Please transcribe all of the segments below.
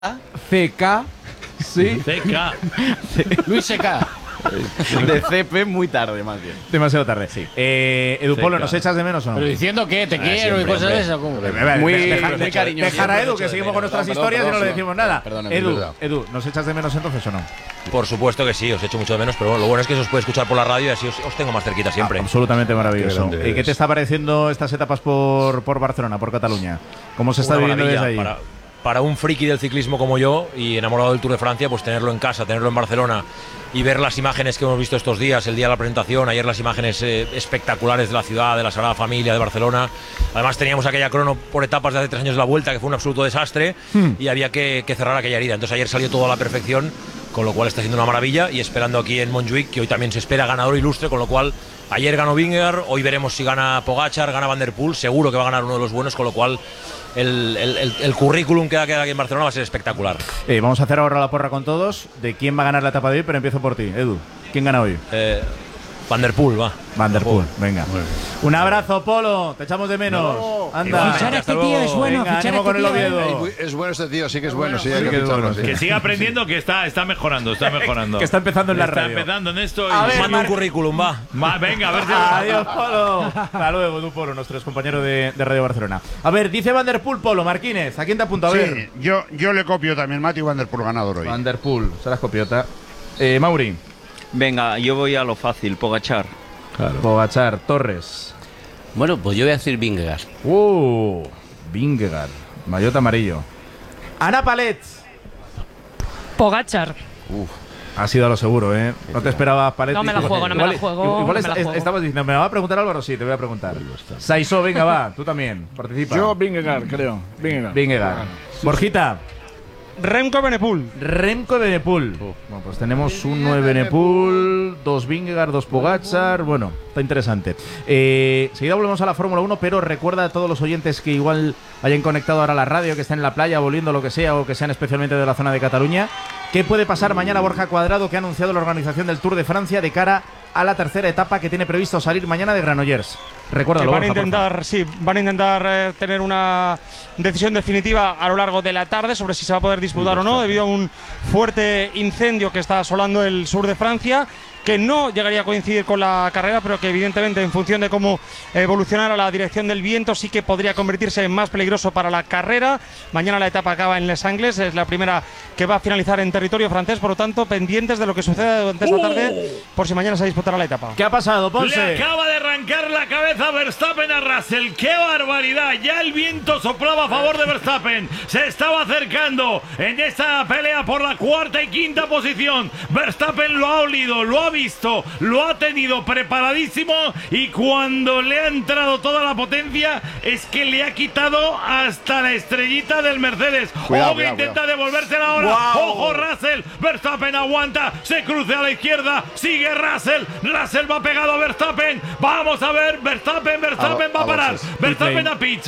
CK. Sí. CK. Luis CK. De CP muy tarde, más bien. Demasiado tarde. Sí. Edu Polo, ¿nos echas de menos o no? Pero diciendo que te quiero y cosas de esas. Muy cariñoso. Dejar a Edu, que seguimos con nuestras historias y no le decimos nada. Perdón, Edu, ¿nos echas de menos entonces o no? Por supuesto que sí, os echo mucho de menos, pero bueno, lo bueno es que se os puede escuchar por la radio y así os tengo más cerquita siempre. Absolutamente maravilloso. ¿Y qué te está pareciendo estas etapas por Barcelona, por Cataluña? ¿Cómo se está viviendo desde ahí? Para un friki del ciclismo como yo y enamorado del Tour de Francia, pues tenerlo en casa, tenerlo en Barcelona y ver las imágenes que hemos visto estos días, el día de la presentación, ayer las imágenes espectaculares de la ciudad, de la Sagrada Familia, de Barcelona. Además teníamos aquella crono por etapas de hace 3 años de la Vuelta, que fue un absoluto desastre y había que cerrar aquella herida. Entonces ayer salió todo a la perfección, con lo cual está siendo una maravilla, y esperando aquí en Montjuïc, que hoy también se espera ganador ilustre, con lo cual ayer ganó Vingegaard, hoy veremos si gana Pogačar, gana Van der Poel, seguro que va a ganar uno de los buenos, con lo cual el currículum que queda aquí en Barcelona va a ser espectacular. Vamos a hacer ahora la porra con todos de quién va a ganar la etapa de hoy, pero empiezo por ti, Edu. ¿Quién gana hoy? Van der Poel, va. Van der Poel, venga. Un abrazo, Polo, te echamos de menos. Anda. Fichar a este tío es bueno, venga, ánimo con el Oviedo. Es bueno este tío, sí que es bueno. Sí, sí que es bueno, sí. Que siga aprendiendo, que está mejorando, está mejorando. Que está empezando en la radio. Está empezando en esto. Manda un currículum, va. Venga, a ver si… Adiós, Polo. Hasta luego, Edu Polo, nuestro compañero de Radio Barcelona. A ver, dice Van der Poel, Polo, Marquínez, ¿a quién te apunta? A ver. Sí, yo le copio también, Matthew Van der Poel ganador hoy. Van der Poel, serás copiota. Mauri. Venga, yo voy a lo fácil, Pogačar. Claro. Pogačar, Torres. Bueno, pues yo voy a decir Vingegaard. Vingegaard, maillot amarillo. Ana Palets. Pogačar. Ha sido a lo seguro, ¿eh? No te esperaba Palets. No me la juego, no me la juego. Igual no me la juego. estabas diciendo, ¿me va a preguntar Álvaro? Sí, te voy a preguntar. Saisó, venga, va, tú también, participa. Yo Vingegaard, creo. Vingegaard. Borjita. Remco Evenepoel. Remco Evenepoel. Bueno, pues tenemos un 9 Evenepoel, 2 Vingegaard, 2 Pogačar. Bueno, está interesante. Seguida volvemos a la Fórmula 1, pero recuerda a todos los oyentes que igual hayan conectado ahora a la radio, que estén en la playa, volviendo lo que sea, o que sean especialmente de la zona de Cataluña. ¿Qué puede pasar mañana, Borja Cuadrado, que ha anunciado la organización del Tour de Francia de cara a la tercera etapa que tiene previsto salir mañana de Granollers? Recuérdalo, van a intentar tener una decisión definitiva a lo largo de la tarde sobre si se va a poder disputar o no, debido a un fuerte incendio que está asolando el sur de Francia, que no llegaría a coincidir con la carrera, pero que evidentemente en función de cómo evolucionara la dirección del viento sí que podría convertirse en más peligroso para la carrera. Mañana la etapa acaba en Les Angles, es la primera que va a finalizar en territorio francés, por lo tanto pendientes de lo que suceda durante esta tarde por si mañana se disputará la etapa. ¿Qué ha pasado, Ponce? Le acaba de arrancar la cabeza Verstappen a Russell. ¡Qué barbaridad! Ya el viento soplaba a favor de Verstappen. Se estaba acercando en esta pelea por la cuarta y quinta posición. Verstappen lo ha olido, lo ha visto, lo ha tenido preparadísimo, y cuando le ha entrado toda la potencia es que le ha quitado hasta la estrellita del Mercedes. Cuidado, Que intenta devolvérsela ahora. Ojo, Russell. Verstappen aguanta, se cruce a la izquierda, sigue Russell va pegado a Verstappen. Vamos a ver, Verstappen va a parar. Verstappen a pits,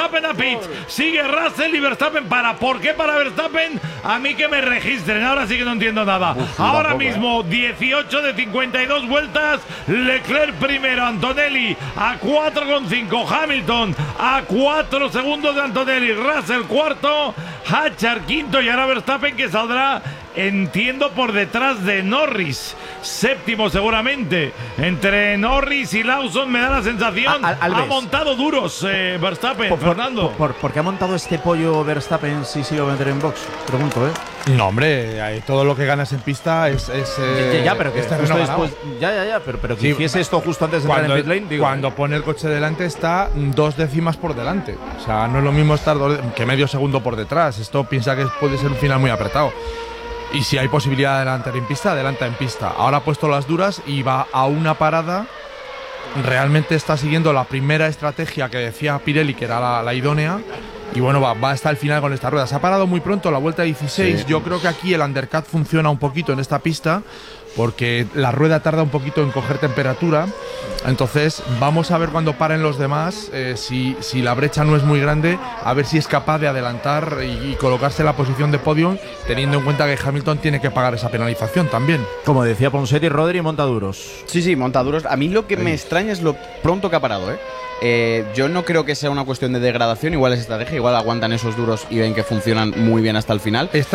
sigue Russell y Verstappen para. ¿Por qué para Verstappen? A mí que me registren, ahora sí que no entiendo nada. Ahora mismo 18 de 52 vueltas, Leclerc primero, Antonelli a 4,5, Hamilton a 4 segundos de Antonelli, Russell cuarto, Hatchar quinto, y ahora Verstappen, que saldrá, entiendo, por detrás de Norris, séptimo seguramente. Entre Norris y Lawson me da la sensación ha montado duros Verstappen, Fernando. ¿Por qué ha montado este pollo Verstappen si se iba a meter en box? Pregunto, ¿eh? No, hombre, todo lo que ganas en pista es pero que justo después, pero que hiciese esto justo antes de entrar en pit lane, digo, cuando pone el coche delante está 2 décimas por delante. O sea, no es lo mismo estar que medio segundo por detrás. Esto piensa que puede ser un final muy apretado. Y si hay posibilidad de adelantar en pista, adelanta en pista. Ahora ha puesto las duras y va a una parada. Realmente está siguiendo la primera estrategia que decía Pirelli, que era la idónea. Y bueno, va hasta el final con esta rueda. Se ha parado muy pronto, la vuelta 16. Sí. Yo creo que aquí el undercut funciona un poquito en esta pista, porque la rueda tarda un poquito en coger temperatura. Entonces vamos a ver cuando paren los demás, si la brecha no es muy grande, a ver si es capaz de adelantar y colocarse en la posición de podium, teniendo en cuenta que Hamilton tiene que pagar esa penalización también. Como decía Ponseti, Rodri, montaduros. Sí, montaduros. A mí lo que me extraña es lo pronto que ha parado, yo no creo que sea una cuestión de degradación, igual es estrategia, igual aguantan esos duros y ven que funcionan muy bien hasta el final.